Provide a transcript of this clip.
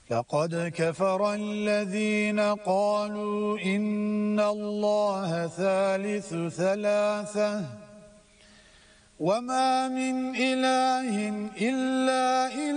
لقد كفر الذين قالوا إن الله ثالث ثلاثة وما من إله إلا